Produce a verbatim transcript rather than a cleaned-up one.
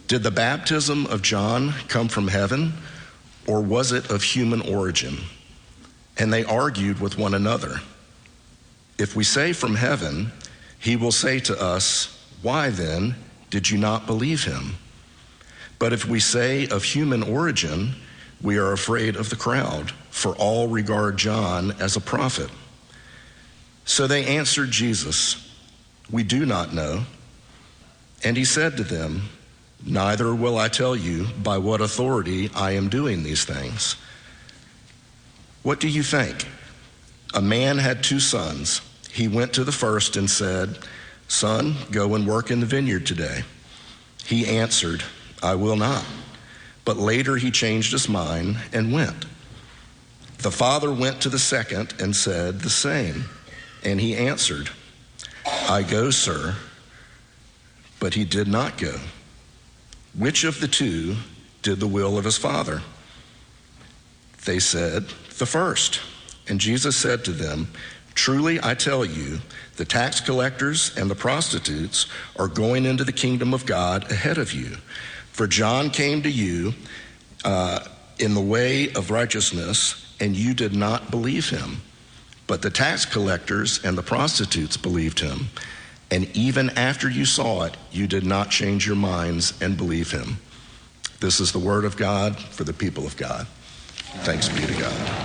Did the baptism of John come from heaven, or was it of human origin?" And they argued with one another. "If we say from heaven, he will say to us, 'Why then did you not believe him?' But if we say of human origin, we are afraid of the crowd, for all regard John as a prophet." So they answered Jesus, "We do not know." And he said to them, "Neither will I tell you by what authority I am doing these things. What do you think? A man had two sons. He went to the first and said, 'Son, go and work in the vineyard today.' He answered, 'I will not.' But later he changed his mind and went. The father went to the second and said the same. And he answered, 'I go, sir.' But he did not go. Which of the two did the will of his father?" They said, "The first." And Jesus said to them, "Truly I tell you, the tax collectors and the prostitutes are going into the kingdom of God ahead of you. For John came to you uh, in the way of righteousness, and you did not believe him. But the tax collectors and the prostitutes believed him. And even after you saw it, you did not change your minds and believe him." This is the word of God for the people of God. Thanks be to God.